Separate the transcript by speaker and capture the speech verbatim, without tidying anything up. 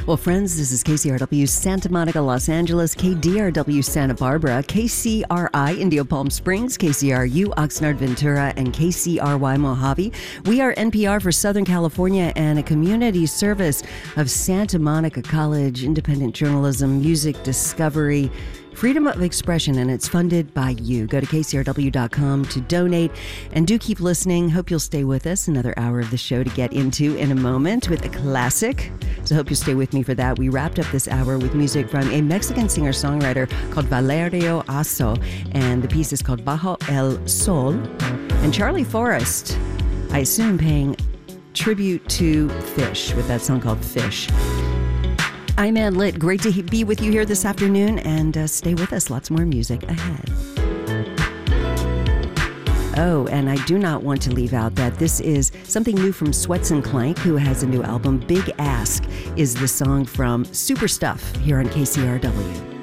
Speaker 1: Well, friends, this is K C R W Santa Monica, Los Angeles, K D R W Santa Barbara, K C R I Indio Palm Springs, K C R U Oxnard Ventura, and K C R Y Mojave. We are N P R for Southern California and a community service of Santa Monica College, independent journalism, music discovery, freedom of expression, and it's funded by you. Go to K C R W dot com to donate, and do keep listening. Hope you'll stay with us. Another hour of the show to get into in a moment with a classic. So hope you'll stay with me for that. We wrapped up this hour with music from a Mexican singer-songwriter called Valerio Asso, and the piece is called Bajo el Sol. And Charlie Forrest, I assume, paying tribute to Fish with that song called Fish. I'm Ann Litt. Great to be with you here this afternoon, and uh, stay with us. Lots more music ahead. Oh, and I do not want to leave out that this is something new from Sweats and Clank, who has a new album. Big Ask is the song from Super Stuff here on K C R W.